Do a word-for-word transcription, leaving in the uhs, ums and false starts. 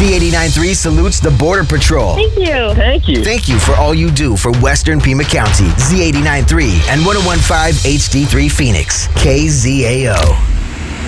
Z eighty-nine point three salutes the Border Patrol. Thank you. Thank you. Thank you for all you do for Western Pima County. Z eighty-nine point three and one oh one point five H D three Phoenix. K Z A O.